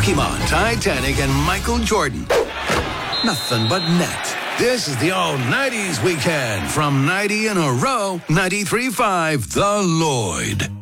Pokemon, Titanic, and Michael Jordan. Nothing but net. This is the all-90s weekend from 90 in a row, 93.5 The Lloyd.